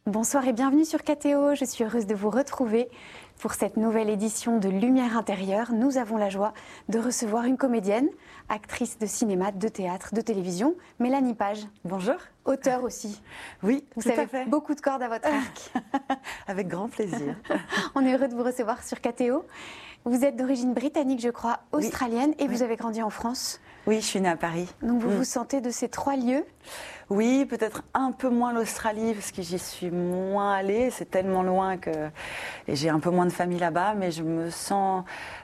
Bonsoir et bienvenue sur KTO. Je suis heureuse de vous retrouver pour cette nouvelle édition de Lumière intérieure. Nous avons la joie de recevoir une comédienne, actrice de cinéma, de théâtre, de télévision, Mélanie Page. Bonjour. Auteure aussi. Oui, vous tout avez à fait. Beaucoup de cordes à votre arc. Avec grand plaisir. On est heureux de vous recevoir sur KTO. Vous êtes d'origine britannique, je crois, australienne, et vous avez grandi en France. Oui, je suis née à Paris. Donc vous vous sentez de ces trois lieux? Oui, peut-être un peu moins l'Australie, parce que j'y suis moins allée. C'est tellement loin que et j'ai un peu moins de famille là-bas, mais je me sens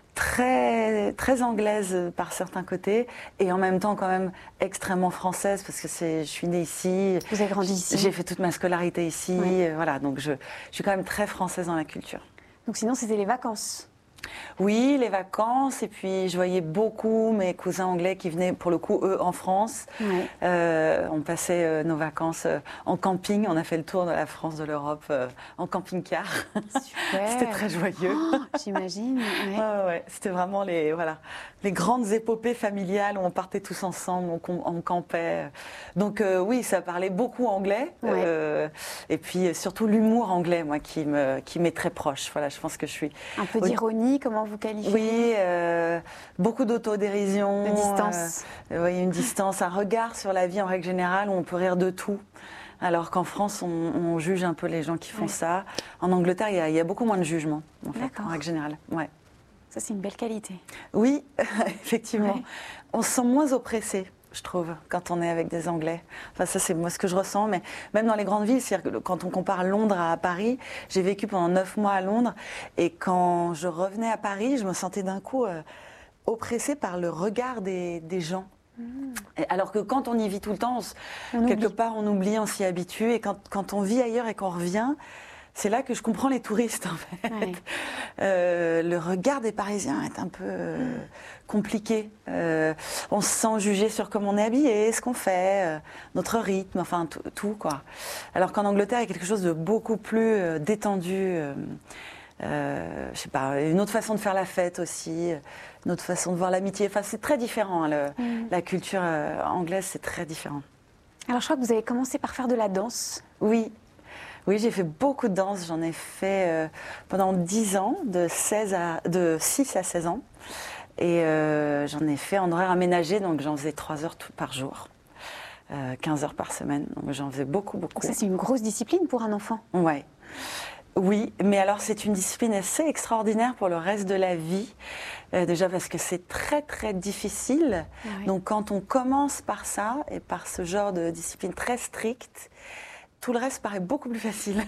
très, très anglaise par certains côtés, et en même temps quand même extrêmement française, parce que je suis née ici. Vous avez grandi ici. J'ai fait toute ma scolarité ici, oui. Voilà, donc je suis quand même très française dans la culture. Donc sinon, c'était les vacances? Oui, les vacances, et puis je voyais beaucoup mes cousins anglais qui venaient, pour le coup, eux, en France. Oui. On passait nos vacances en camping, on a fait le tour de la France, de l'Europe, en camping-car. Super. C'était très joyeux. Oh, j'imagine. Ouais. C'était vraiment les grandes épopées familiales où on partait tous ensemble, on campait. Donc oui, ça parlait beaucoup anglais, et puis surtout l'humour anglais, moi, qui m'est très proche. Voilà, je pense que je suis... Un peu d'ironie, comment vous qualifiez? Oui, beaucoup d'autodérision. De distance. Oui, une distance, un regard sur la vie en règle générale où on peut rire de tout. Alors qu'en France, on juge un peu les gens qui font ça. En Angleterre, il y a beaucoup moins de jugement, en fait, en règle générale. Ouais. Ça, c'est une belle qualité. Oui, effectivement. On se sent moins oppressé, je trouve, quand on est avec des Anglais. Enfin, ça, c'est moi ce que je ressens. Mais même dans les grandes villes, c'est-à-dire que quand on compare Londres à Paris, j'ai vécu pendant 9 mois à Londres. Et quand je revenais à Paris, je me sentais d'un coup oppressée par le regard des gens. Alors que quand on y vit tout le temps, quelque part on oublie, on s'y habitue. Et quand on vit ailleurs et qu'on revient, c'est là que je comprends les touristes, en fait. Ouais. Le regard des Parisiens est un peu compliqué. On se sent jugé sur comment on est habillé, ce qu'on fait, notre rythme, enfin tout, quoi. Alors qu'en Angleterre, il y a quelque chose de beaucoup plus détendu. Je sais pas, une autre façon de faire la fête aussi, une autre façon de voir l'amitié. Enfin, c'est très différent. Hein, la culture anglaise, c'est très différent. Alors, je crois que vous avez commencé par faire de la danse. Oui. Oui, j'ai fait beaucoup de danse. J'en ai fait pendant 10 ans, de 6 à 16 ans. Et j'en ai fait en horaire aménagé, donc j'en faisais 3 heures par jour, 15 heures par semaine. Donc j'en faisais beaucoup. Donc ça, c'est une grosse discipline pour un enfant. Ouais. Oui, mais alors c'est une discipline assez extraordinaire pour le reste de la vie. Déjà parce que c'est très très difficile. Oui. Donc quand on commence par ça et par ce genre de discipline très stricte, tout le reste paraît beaucoup plus facile.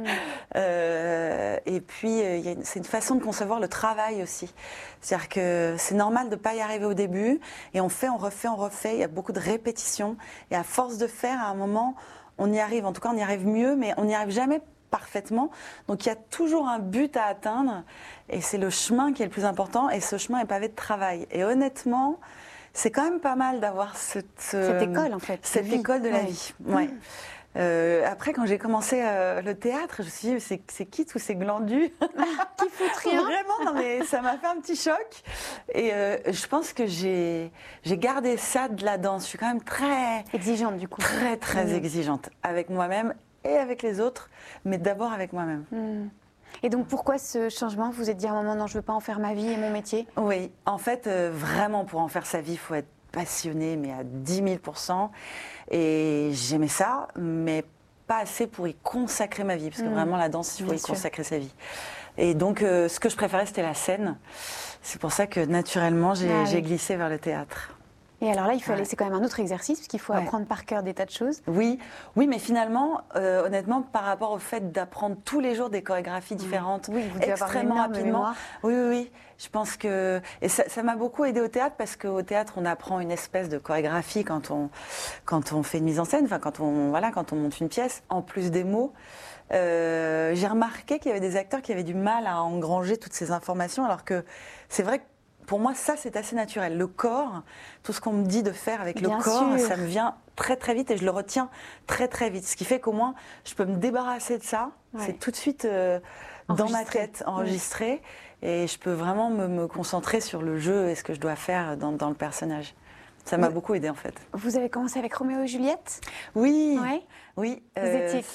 Et puis, c'est une façon de concevoir le travail aussi. C'est-à-dire que c'est normal de ne pas y arriver au début. Et on fait, on refait. Il y a beaucoup de répétitions. Et à force de faire, à un moment, on y arrive. En tout cas, on y arrive mieux, mais on n'y arrive jamais parfaitement. Donc, il y a toujours un but à atteindre. Et c'est le chemin qui est le plus important. Et ce chemin est pavé de travail. Et honnêtement, c'est quand même pas mal d'avoir cette école, en fait. Cette école de la vie. Ouais. Après, quand j'ai commencé le théâtre, je me suis dit, c'est qui tous ces glandus qui foutent rien? Vraiment, non, mais ça m'a fait un petit choc. Et je pense que j'ai gardé ça de la danse. Je suis quand même très... exigeante, du coup. Très, très exigeante. Avec moi-même et avec les autres, mais d'abord avec moi-même. Et donc, pourquoi ce changement? Vous vous êtes dit à un moment, non, je ne veux pas en faire ma vie et mon métier? Oui, en fait, vraiment, pour en faire sa vie, il faut être passionnée, mais à 10 000%. Et j'aimais ça, mais pas assez pour y consacrer ma vie, parce que vraiment, la danse, il faut y consacrer sa vie. Et donc, ce que je préférais, c'était la scène. C'est pour ça que, naturellement, j'ai glissé vers le théâtre. Et alors là, il fallait, c'est quand même un autre exercice, parce qu'il faut apprendre par cœur des tas de choses. Oui, mais finalement, honnêtement, par rapport au fait d'apprendre tous les jours des chorégraphies différentes, extrêmement rapidement, oui, je pense que... Et ça m'a beaucoup aidé au théâtre, parce qu'au théâtre, on apprend une espèce de chorégraphie quand on fait une mise en scène, enfin, quand on monte une pièce, en plus des mots. J'ai remarqué qu'il y avait des acteurs qui avaient du mal à engranger toutes ces informations, alors que c'est vrai que pour moi, ça, c'est assez naturel. Le corps, tout ce qu'on me dit de faire avec le corps, ça me vient très, très vite et je le retiens très, très vite. Ce qui fait qu'au moins, je peux me débarrasser de ça. C'est tout de suite dans ma tête, enregistré. Et je peux vraiment me concentrer sur le jeu et ce que je dois faire dans le personnage. Ça m'a beaucoup aidé, en fait. Vous avez commencé avec Roméo et Juliette? Oui. Ouais. Oui. Vous étiez qui?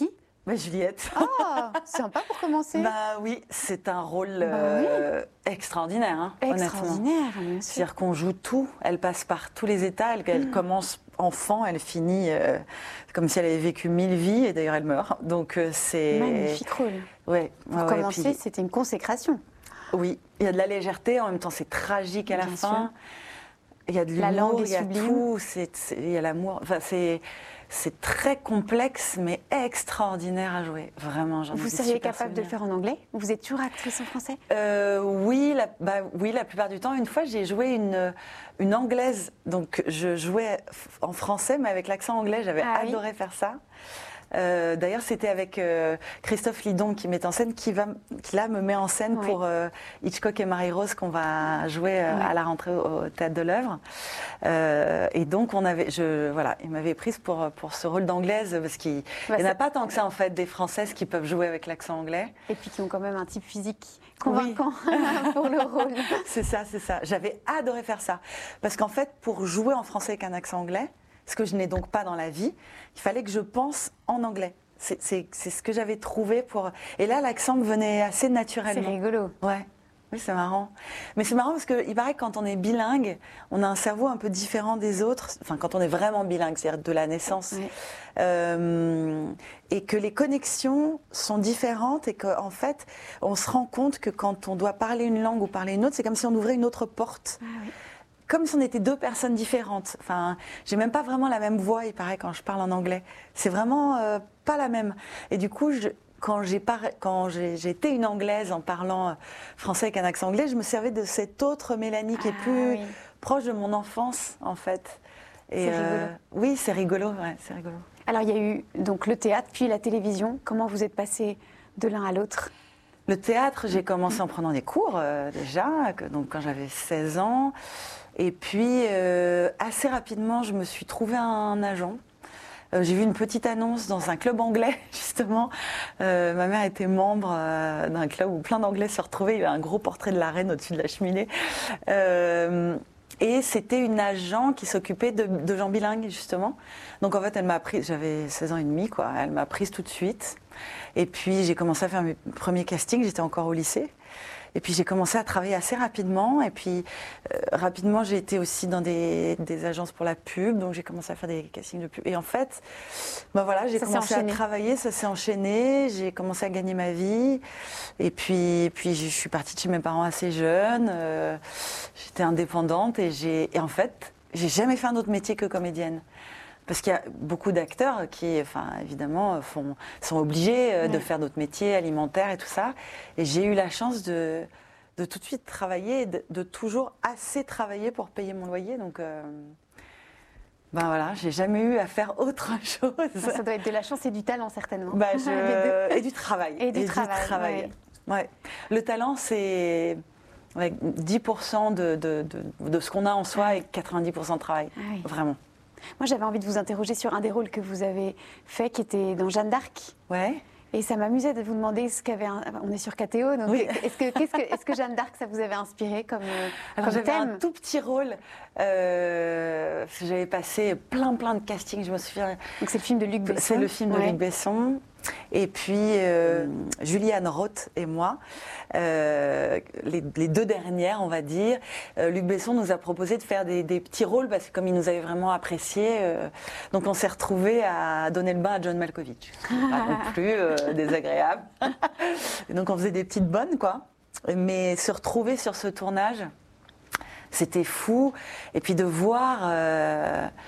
Juliette. Ah, sympa pour commencer. Bah oui, c'est un rôle extraordinaire, hein, extraordinaire, honnêtement. C'est-à-dire qu'on joue tout, elle passe par tous les états, elle commence enfant, elle finit comme si elle avait vécu 1000 vies, et d'ailleurs elle meurt. Donc c'est... Magnifique rôle. Ouais, pour commencer, c'était une consécration. Oui, il y a de la légèreté, en même temps c'est tragique à la fin. Il y a de l'humour, il y a tout, il y a l'amour. Enfin, c'est très complexe, mais extraordinaire à jouer. Vraiment, j'en ai Vous seriez capable de le faire en anglais? Vous êtes toujours actrice en français? Oui, la plupart du temps. Une fois, j'ai joué une anglaise. Donc, je jouais en français, mais avec l'accent anglais. J'avais adoré faire ça. D'ailleurs, c'était avec Christophe Lidon qui met en scène, qui là me met en scène pour Hitchcock et Marie-Rose qu'on va jouer à la rentrée au Théâtre de l'Œuvre. Et donc, il m'avait prise pour ce rôle d'anglaise parce qu'il n'y en a pas tant que ça en fait des Françaises qui peuvent jouer avec l'accent anglais. Et puis qui ont quand même un type physique convaincant pour le rôle. C'est ça. J'avais adoré faire ça parce qu'en fait, pour jouer en français avec un accent anglais, ce que je n'ai donc pas dans la vie, il fallait que je pense en anglais. C'est ce que j'avais trouvé pour... Et là, l'accent me venait assez naturellement. C'est rigolo. Ouais. Oui, c'est marrant. Mais c'est marrant parce qu'il paraît que quand on est bilingue, on a un cerveau un peu différent des autres. Enfin, quand on est vraiment bilingue, c'est-à-dire de la naissance. Oui. Et que les connexions sont différentes et qu'en fait, on se rend compte que quand on doit parler une langue ou parler une autre, c'est comme si on ouvrait une autre porte. Ah, oui. Comme si on était deux personnes différentes. Enfin, j'ai même pas vraiment la même voix, il paraît, quand je parle en anglais. C'est vraiment pas la même. Et du coup, quand j'ai été une anglaise en parlant français avec un accent anglais, je me servais de cette autre Mélanie qui est plus proche de mon enfance, en fait. Et c'est rigolo. Oui, c'est rigolo, ouais, c'est rigolo. Alors, il y a eu donc le théâtre, puis la télévision. Comment vous êtes passé de l'un à l'autre? Le théâtre, j'ai commencé en prenant des cours déjà, donc quand j'avais 16 ans. Et puis, assez rapidement, je me suis trouvé un agent. J'ai vu une petite annonce dans un club anglais, justement. Ma mère était membre d'un club où plein d'anglais se retrouvaient. Il y avait un gros portrait de la reine au-dessus de la cheminée. Et c'était une agent qui s'occupait de gens bilingues, justement. Donc, en fait, elle m'a prise, j'avais 16 ans et demi, quoi. Elle m'a prise tout de suite. Et puis, j'ai commencé à faire mes premiers castings. J'étais encore au lycée. Et puis j'ai commencé à travailler assez rapidement. Et puis rapidement, j'ai été aussi dans des agences pour la pub. Donc j'ai commencé à faire des castings de pub. Et en fait, voilà, j'ai commencé à travailler, ça s'est enchaîné. J'ai commencé à gagner ma vie. Et puis je suis partie de chez mes parents assez jeune. J'étais indépendante et en fait, j'ai jamais fait un autre métier que comédienne. Parce qu'il y a beaucoup d'acteurs qui, évidemment, sont obligés de faire d'autres métiers alimentaires et tout ça. Et j'ai eu la chance de tout de suite travailler, de toujours assez travailler pour payer mon loyer. Donc, voilà, j'ai jamais eu à faire autre chose. Ça doit être de la chance et du talent, certainement. Et du travail. Et du travail. Ouais. Le talent, c'est 10% de ce qu'on a en soi et 90% de travail. Ah oui. Vraiment. Moi, j'avais envie de vous interroger sur un des rôles que vous avez fait, qui était dans Jeanne d'Arc. Ouais. Et ça m'amusait de vous demander ce qu'avait... On est sur KTO, donc oui. Est-ce que Jeanne d'Arc, ça vous avait inspiré comme j'avais thème? Un tout petit rôle. J'avais passé plein de castings, je me souviens. Donc c'est le film de Luc Besson. C'est le film de Luc Besson. Et puis Julianne Roth et moi, les deux dernières, on va dire. Luc Besson nous a proposé de faire des petits rôles parce que comme il nous avait vraiment appréciés, donc on s'est retrouvés à donner le bain à John Malkovich. Pas non plus désagréable. Et donc on faisait des petites bonnes, quoi. Mais se retrouver sur ce tournage, c'était fou. Et puis de voir